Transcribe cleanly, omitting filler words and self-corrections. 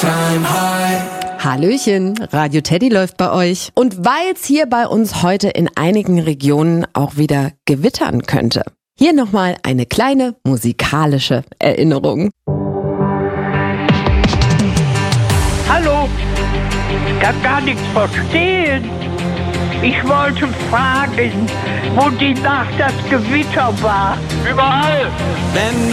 Hallöchen, Radio Teddy läuft bei euch. Und weil's hier bei uns heute in einigen Regionen auch wieder gewittern könnte, hier nochmal eine kleine musikalische Erinnerung. Hallo, ich kann gar nichts verstehen. Ich wollte fragen, wo die Nacht das Gewitter war. Überall! Wenn